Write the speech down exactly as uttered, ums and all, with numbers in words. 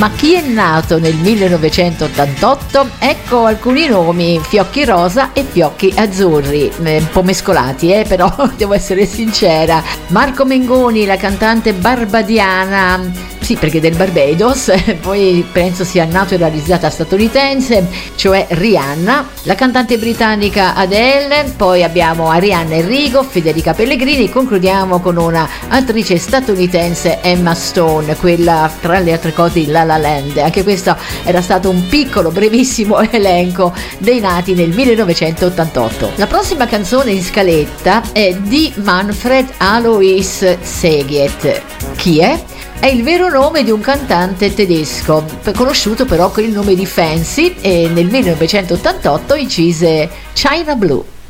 Ma chi è nato nel millenovecentottantotto? Ecco alcuni nomi: Fiocchi Rosa e Fiocchi Azzurri, eh, un po' mescolati, eh, però devo essere sincera. Marco Mengoni, la cantante barbadiana, sì, perché del Barbados, poi penso sia nato e realizzata statunitense, cioè Rihanna, la cantante britannica Adele, poi abbiamo Arianna Enrico, Federica Pellegrini, concludiamo con una attrice statunitense, Emma Stone, quella tra le altre cose di La La Land. Anche questo era stato un piccolo brevissimo elenco dei nati nel millenovecentottantotto. La prossima canzone in scaletta è di Manfred Alois Segiet. Chi è? È il vero nome di un cantante tedesco, conosciuto però con il nome di Fancy, e nel millenovecentottantotto incise China Blue.